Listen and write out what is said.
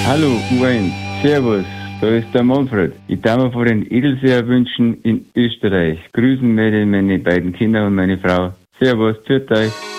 Hallo U1, Servus, da ist der Manfred. Ich darf mir von den Edelseer wünschen in Österreich. Grüßen mir meine beiden Kinder und meine Frau. Servus, tschüss euch.